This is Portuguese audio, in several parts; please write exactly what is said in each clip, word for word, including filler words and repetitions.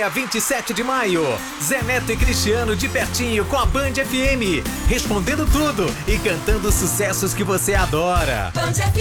Campanha vinte e sete de maio. Zé Neto e Cristiano de pertinho com a Band F M. Respondendo tudo e cantando sucessos que você adora. Band F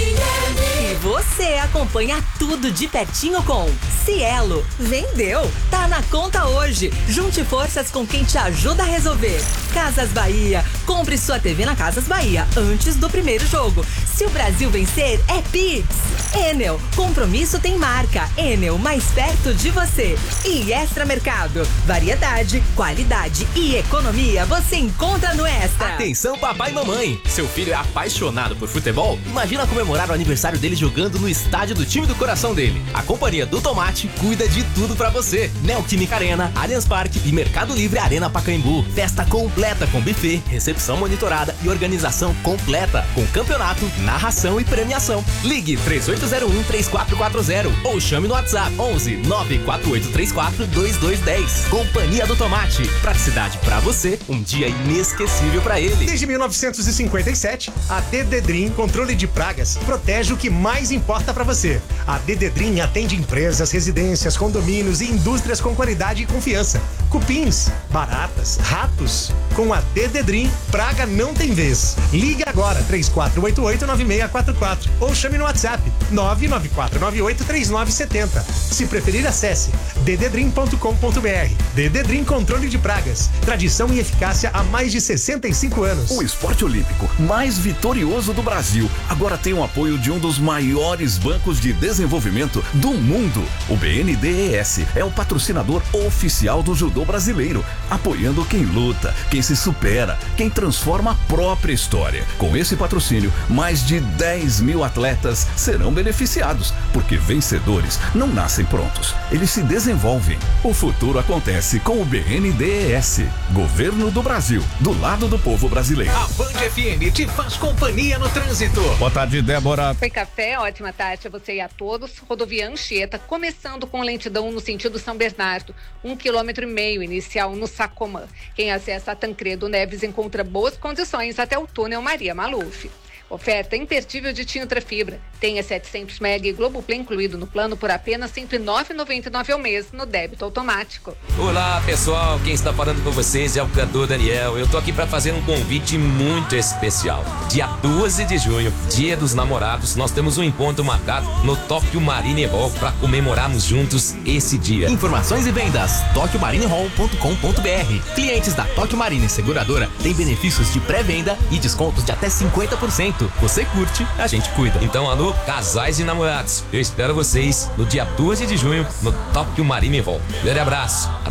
M. E você acompanha tudo de pertinho com Cielo. Vendeu. Tá na conta hoje. Junte forças com quem te ajuda a resolver. Casas Bahia. Compre sua T V na Casas Bahia antes do primeiro jogo. Se o Brasil vencer, é Pix. Enel. Compromisso tem marca. Enel, mais perto de você. E Extra Mercado. Variedade, qualidade e economia você encontra no Extra. Atenção, papai e mamãe. Seu filho é apaixonado por futebol? Imagina comemorar o aniversário dele jogando no estádio do time do coração dele. A Companhia do Tomate cuida de tudo pra você. Neoquímica Arena, Allianz Parque e Mercado Livre Arena Pacaembu. Festa completa com buffet, recepção monitorada e organização completa. Com campeonato, narração e premiação. Ligue três oito zero um, três quatro quatro zero ou chame no WhatsApp onze nove quatro oito três quatro dois dois um zero. Companhia do Tomate. Praticidade pra você, um dia inesquecível pra ele. Desde mil novecentos e cinquenta e sete, a Dededrim Controle de Pragas protege o que mais importa pra você. A Dededrim atende empresas, residências, condomínios e indústrias com qualidade e confiança. Cupins, baratas, ratos. Com a Dededrim, praga não tem vez. Ligue agora, três quatro oito oito, nove seis quatro quatro ou chame no WhatsApp nove nove quatro nove oito três nove sete zero. Se preferir, acesse dededrim ponto com ponto br. Dededrim Controle de Pragas. Tradição e eficácia há mais de sessenta e cinco anos. O esporte olímpico mais vitorioso do Brasil agora tem o apoio de um dos maiores bancos de desenvolvimento do mundo. O B N D E S é o patrocinador oficial do judô brasileiro, apoiando quem luta, quem se supera, quem transforma a própria história. Com esse patrocínio, mais de dez mil atletas serão beneficiados, porque vencedores não nascem prontos, eles se desenvolvem. O futuro acontece com o B N D E S, Governo do Brasil, do lado do povo brasileiro. A Band F M te faz companhia no trânsito. Boa tarde, Débora. Foi café, ótima tarde a você e a todos. Rodovia Anchieta, começando com lentidão no sentido São Bernardo, um quilômetro e meio inicial no Sacomã. Quem acessa a Tancredo Neves encontra boas condições até o túnel Maria Maluf. Oferta imperdível de Tintra Fibra. Tenha setecentos mega e Globoplay incluído no plano por apenas cento e nove reais e noventa e nove centavos ao mês no débito automático. Olá, pessoal. Quem está falando com vocês é o cantor Daniel. Eu tô aqui para fazer um convite muito especial. Dia doze de junho, Dia dos Namorados, nós temos um encontro marcado no Tóquio Marine Hall para comemorarmos juntos esse dia. Informações e vendas, tóquio marine hall ponto com ponto br. Clientes da Tóquio Marine Seguradora têm benefícios de pré-venda e descontos de até cinquenta por cento. Você curte, a gente cuida. Então, alô, casais e namorados, eu espero vocês no dia doze de junho no Tóquio Marine Hall. Grande abraço,